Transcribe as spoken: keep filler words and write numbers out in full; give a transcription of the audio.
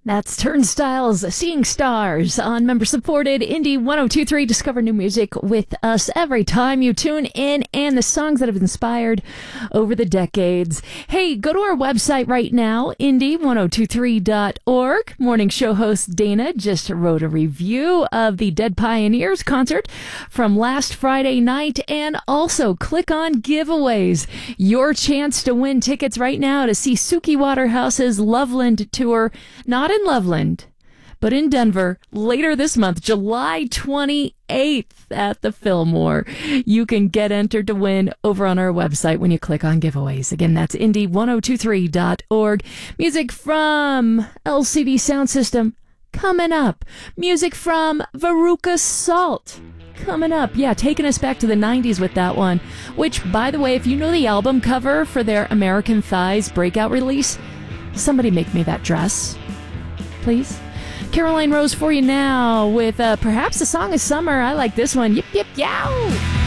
That's Turnstiles, Seeing Stars on member-supported Indie ten twenty-three. Discover new music with us every time you tune in, and the songs that have inspired over the decades. Hey, go to our website right now, indie ten twenty-three dot org. Morning show host Dana just wrote a review of the Dead Pioneers concert from last Friday night, and also click on giveaways. Your chance to win tickets right now to see Suki Waterhouse's Loveland tour, not in Loveland, but in Denver later this month, July twenty-eighth at the Fillmore. You can get entered to win over on our website when you click on giveaways. Again, that's indie ten twenty-three dot org. Music from L C D Sound System coming up. Music from Veruca Salt coming up. Yeah, taking us back to the nineties with that one, which, by the way, if you know the album cover for their American Thighs breakout release, somebody make me that dress, please. Caroline Rose for you now with uh, perhaps the song of summer. I like this one. Yip, yip, yow!